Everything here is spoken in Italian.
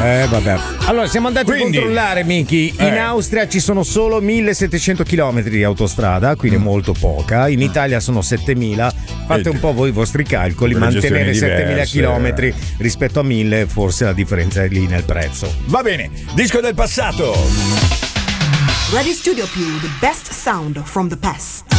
Vabbè. Allora, siamo andati a Quindi, controllare, Miki. In Austria ci sono solo 1700 km di autostrada, quindi molto poca. In Italia sono 7000. Fate un po' voi i vostri calcoli. Mantenere 7000 km rispetto a 1000, forse la differenza è lì nel prezzo. Va bene, disco del passato. Radio Studio Più, the best sound from the past.